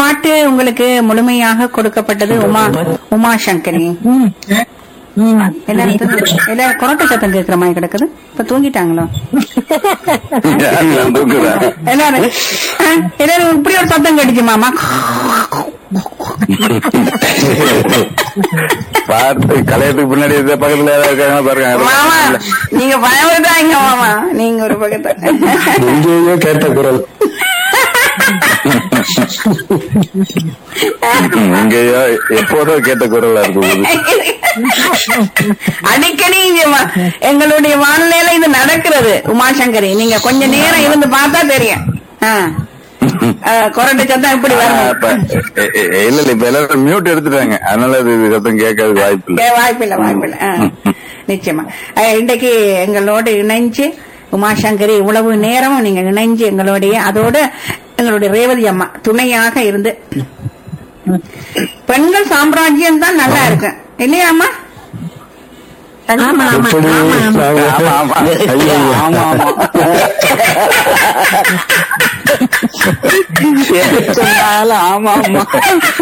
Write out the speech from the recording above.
பாட்டு உங்களுக்கு முழுமையாக கொடுக்கப்பட்டது உமா சங்கரி. எல்லாரும் கொரட்டை சத்தம் கேட்கிற மாதிரி கிடக்குது. இப்ப தூங்கிட்டாங்களோ எல்லாரும்? எல்லாரும் இப்படி ஒரு சத்தம் கேட்டுச்சு மாமா. பார்த்து கலையத்துக்கு பின்னாடி பக்கத்துல இருக்காங்க பாருங்க மாமா. நீங்க பயப்படுறாங்க மாமா. நீங்க ஒரு பக்கத்தை கேட்ட குரல் இங்கேயோ எப்போதோ கேட்ட குரலா இருக்கும். அடிக்கடி எங்களுடைய வானிலையில இது நடக்கிறது உமாசங்கரி. நீங்க கொஞ்ச நேரம் இருந்து பார்த்தா தெரியும். கொரட்டை சத்தம் இப்படி வரும். இல்ல இப்ப எல்லாரும் மியூட் எடுத்துட்டாங்க, அதனால இது சத்தம் கேட்கறது வாய்ப்பில்லை. நிச்சயமா இன்றைக்கு எங்களோட இணைஞ்சு உமாசங்கரி இவ்வளவு நேரமும் நீங்க இணைஞ்சு எங்களுடைய அதோட எங்களுடைய ரேவதி அம்மா துணையாக இருந்து பெண்கள் சாம்ராஜ்யம் தான் நல்லா இருக்கு இல்லையா அம்மா? ஆமா ஆமா